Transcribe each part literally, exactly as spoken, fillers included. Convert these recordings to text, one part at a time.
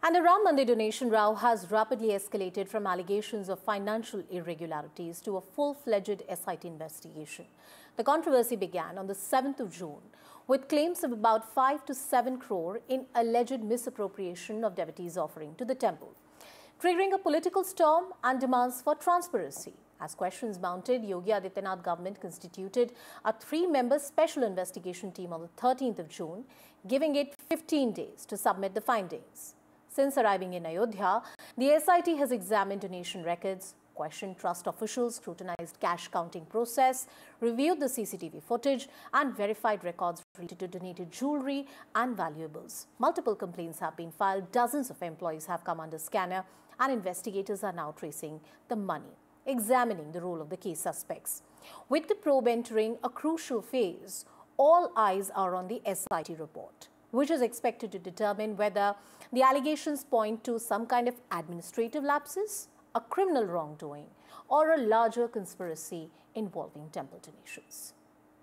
And the Ram Mandir donation row has rapidly escalated from allegations of financial irregularities to a full-fledged S I T investigation. The controversy began on the seventh of June with claims of about five to seven crore in alleged misappropriation of devotees' offering to the temple, triggering a political storm and demands for transparency. As questions mounted, Yogi Adityanath government constituted a three-member special investigation team on the thirteenth of June, giving it fifteen days to submit the findings. Since arriving in Ayodhya, the S I T has examined donation records, questioned trust officials, scrutinized cash counting process, reviewed the C C T V footage and verified records related to donated jewellery and valuables. Multiple complaints have been filed, dozens of employees have come under scanner, and investigators are now tracing the money, examining the role of the key suspects. With the probe entering a crucial phase, all eyes are on the S I T report, which is expected to determine whether the allegations point to some kind of administrative lapses, a criminal wrongdoing, or a larger conspiracy involving temple donations.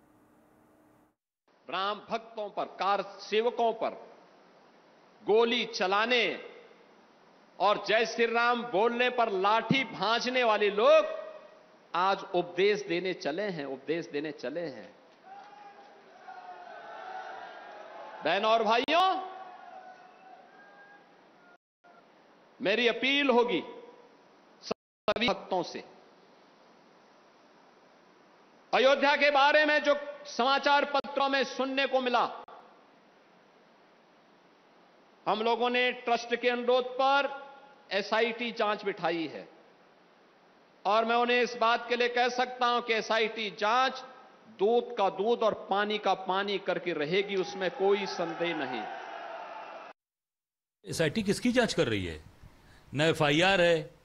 Ram भक्तों पर, car सेवकों पर गोली चलाने और जय श्री राम बोलने पर लाठी भांजने वाले लोग आज उपदेश देने चले हैं, उपदेश देने चले हैं। बहनों और भाइयों, मेरी अपील होगी सभी भक्तों से, अयोध्या के बारे में जो समाचार पत्रों में सुनने को मिला, हम लोगों ने ट्रस्ट के अनुरोध पर एस आई टी जांच बिठाई है और मैं उन्हें इस बात के लिए कह सकता हूं कि एस आई टी जांच दूध का दूध और पानी का पानी करके रहेगी, उसमें कोई संदेह नहीं। एस आई टी किसकी जांच कर रही है? न एफ आई आर है,